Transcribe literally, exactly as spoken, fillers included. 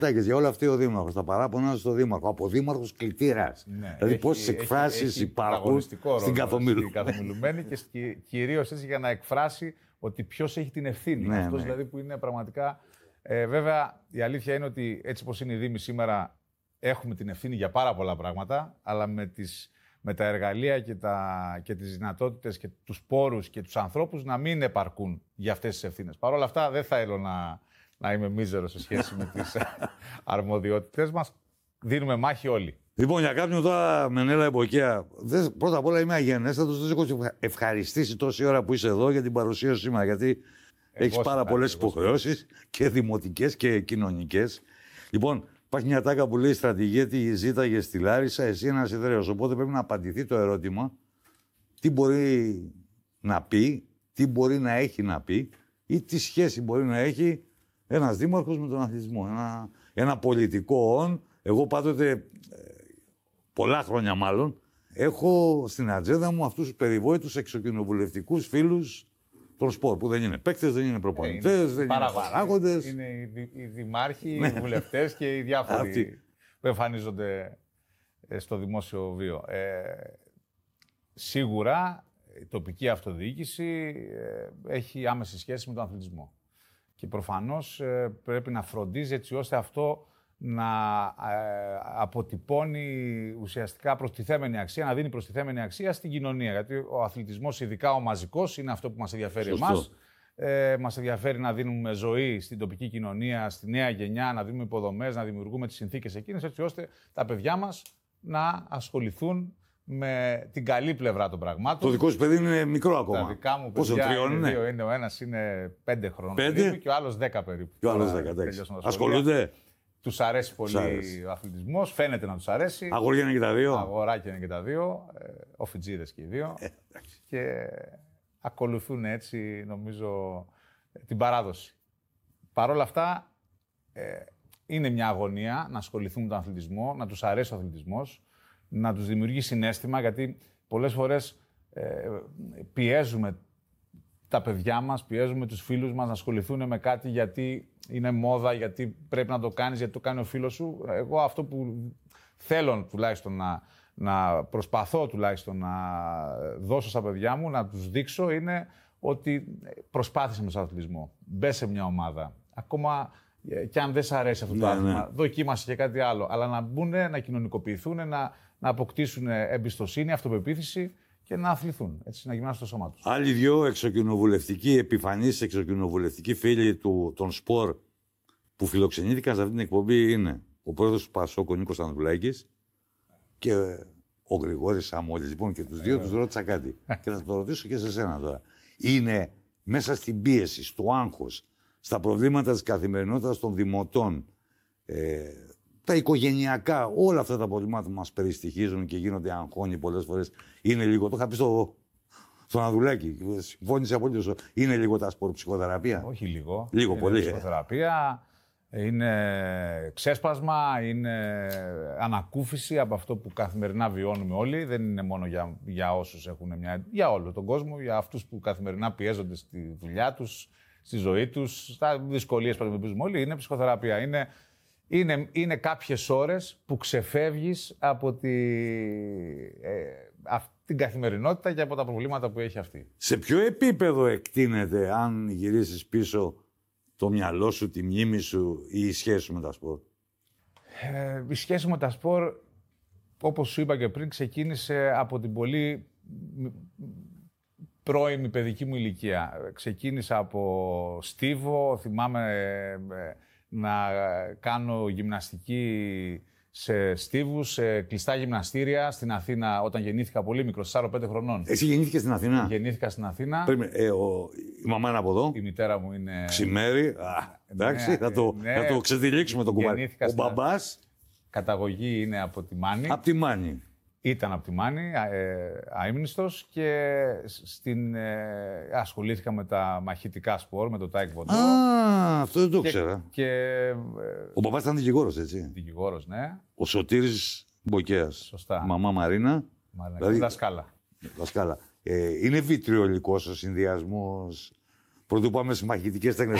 Για όλα αυτή ο Δήμαρχος, τα παράπονα στο Δήμαρχο. Από Δήμαρχος κλητήρας. Ναι, δηλαδή, πόσες εκφράσεις υπάρχουν στην καθομιλουμένη και κυρίως έτσι για να εκφράσει ότι ποιος έχει την ευθύνη. Ναι, αυτός ναι. δηλαδή που είναι πραγματικά. Ε, βέβαια, η αλήθεια είναι ότι έτσι όπως είναι η Δήμη σήμερα, έχουμε την ευθύνη για πάρα πολλά πράγματα, αλλά με, τις, με τα εργαλεία και, τα, και τις δυνατότητες και τους πόρους και τους ανθρώπους να μην επαρκούν για αυτές τις ευθύνες. Παρ' όλα αυτά, δεν θέλω να. να είμαι μίζερος σε σχέση με τις αρμοδιότητες μας. Δίνουμε μάχη όλοι. Λοιπόν, για κάποιον τώρα με Νέλα Εποκαία, πρώτα απ' όλα είμαι αγενέστατος, δεν έχω ευχαριστήσει τόση ώρα που είσαι εδώ για την παρουσία σου σήμερα, γιατί έχεις πάρα πολλές υποχρεώσεις και δημοτικές και κοινωνικές. Λοιπόν, υπάρχει μια τάκα που λέει στρατηγέτη ζήταγε στη Λάρισα, εσύ ένας Ιδραίος. Οπότε πρέπει να απαντηθεί το ερώτημα τι μπορεί να πει, τι μπορεί να έχει να πει ή τι σχέση μπορεί να έχει ένας δήμαρχος με τον αθλητισμό. Ένα, ένα πολιτικό όν. Εγώ πάντοτε, ε, πολλά χρόνια μάλλον, έχω στην ατζέντα μου αυτούς τους περιβόητους εξοκοινοβουλευτικούς φίλους των σπορ, που δεν είναι παίκτες, δεν είναι προπονητές, ε, δεν είναι παράγοντες. Είναι οι, δη, οι δημάρχοι, οι βουλευτές και οι διάφοροι Αυτή. που εμφανίζονται στο δημόσιο βίο. Ε, σίγουρα η τοπική αυτοδιοίκηση ε, έχει άμεση σχέση με τον αθλητισμό. Και προφανώς ε, πρέπει να φροντίζει έτσι ώστε αυτό να ε, αποτυπώνει ουσιαστικά προστιθέμενη αξία, να δίνει προστιθέμενη αξία στην κοινωνία. Γιατί ο αθλητισμός, ειδικά ο μαζικός, είναι αυτό που μας ενδιαφέρει εμάς. Ε, μας ενδιαφέρει να δίνουμε ζωή στην τοπική κοινωνία, στη νέα γενιά, να δίνουμε υποδομές, να δημιουργούμε τις συνθήκες εκείνες, έτσι ώστε τα παιδιά μας να ασχοληθούν με την καλή πλευρά των πραγμάτων. Το δικό σου παιδί είναι μικρό ακόμα. Τα δικά μου Πόσο παιδιά τριών είναι, είναι. δύο, είναι. Ο ένας είναι πέντε χρόνων πέντε? περίπου και ο άλλος δέκα περίπου. Και ο άλλος δέκα, εντάξει. Ασχολούνται. Τους αρέσει πολύ αρέσει. ο αθλητισμός, φαίνεται να τους αρέσει. Αγόρια είναι και τα δύο. Αγοράκια είναι και τα δύο. Ε, οφιτζίδες και οι δύο. Ε, και ακολουθούν έτσι, νομίζω, την παράδοση. Παρ' όλα αυτά, ε, είναι μια αγωνία να ασχοληθούν με τον αθλητισμό, να τους αρέσει ο αθλητισμός, να τους δημιουργεί συναίσθημα, γιατί πολλές φορές ε, πιέζουμε τα παιδιά μας, πιέζουμε τους φίλους μας να ασχοληθούν με κάτι γιατί είναι μόδα, γιατί πρέπει να το κάνεις, γιατί το κάνει ο φίλος σου. Εγώ αυτό που θέλω τουλάχιστον να, να προσπαθώ τουλάχιστον να δώσω στα παιδιά μου, να τους δείξω, είναι ότι προσπάθησε με τον αθλητισμό. Μπες σε μια ομάδα. Ακόμα και αν δεν σ' αρέσει αυτό το ναι, άθλημα, ναι. δοκίμασε και κάτι άλλο. Αλλά να μπουν, να κοινωνικοποιηθούν, να, να αποκτήσουν εμπιστοσύνη, αυτοπεποίθηση και να αθληθούν. Έτσι, να γυμνάσουν το σώμα τους. Άλλοι δυο εξοκοινοβουλευτικοί, επιφανείς εξοκοινοβουλευτικοί φίλοι του, των σπορ που φιλοξενήθηκαν σε αυτή την εκπομπή είναι ο πρόεδρος του Πασόκ, ο Νίκος Ανδρουλάκης, και ο Γρηγόρης Σαμόλης. Λοιπόν, και τους δύο τους ρώτησα κάτι. Και θα το ρωτήσω και σε σένα τώρα. Είναι μέσα στην πίεση, στο άγχος, στα προβλήματα της καθημερινότητας των δημοτών, ε, τα οικογενειακά, όλα αυτά τα προβλήματα που μας περιστοιχίζουν και γίνονται αγχώνοι πολλές φορές, είναι λίγο. Το είχα πει στο, στον Ανδρουλάκη, συμφώνησε απολύτως. Είναι λίγο τα σπορ ψυχοθεραπεία. Όχι λίγο. Λίγο είναι πολύ. Ψυχοθεραπεία, είναι ξέσπασμα, είναι ανακούφιση από αυτό που καθημερινά βιώνουμε όλοι. Δεν είναι μόνο για, για όσους έχουν μια. Για όλο τον κόσμο, για αυτούς που καθημερινά πιέζονται στη δουλειά τους, στη ζωή τους, στα δυσκολίες που αντιμετωπίζουμε όλοι. Είναι ψυχοθεραπεία. Είναι, είναι, είναι κάποιες ώρες που ξεφεύγεις από τη, ε, αυτή την καθημερινότητα και από τα προβλήματα που έχει αυτή. Σε ποιο επίπεδο εκτείνεται, αν γυρίσεις πίσω, το μυαλό σου, τη μνήμη σου ή η σχέση σου με τα σπορ? Ε, η σχέση με τα σπορ, όπως σου είπα και πριν, ξεκίνησε από την πολύ πρώιμη παιδική μου ηλικία. Ξεκίνησα από στίβο, θυμάμαι ε, να κάνω γυμναστική σε στίβους, σε κλειστά γυμναστήρια στην Αθήνα όταν γεννήθηκα πολύ μικρός, τεσσάρων πέντε χρονών. Εσύ γεννήθηκες στην Αθήνα? Γεννήθηκα στην Αθήνα. Πρέπει, ε, ο, η μαμά είναι από εδώ. Η μητέρα μου είναι. Ξημέρι. Α, εντάξει, ναι, θα, το, ναι, θα το ξετυλίξουμε το κουμπάρι. Ο μπαμπάς. Καταγωγή είναι από τη Μάνη. Από τη Μάνη. Ήταν από τη Μάνη, ε, αείμνηστος, και στην, ε, ασχολήθηκα με τα μαχητικά σπορ, με το τάικβοντο. Α, αυτό δεν το και, ξέρα. Και, ε, ο μπαμπάς ήταν δικηγόρος, έτσι. Δικηγόρος, ναι. Ο Σωτήρης Μποκέας. Σωστά. Μαμά Μαρίνα. Μαρίνα, δηλαδή, δασκάλα. Δασκάλα. Ε, είναι βιτριολικός ο συνδυασμός. Πρωτού πάμε στις μαχητικές τέχνες.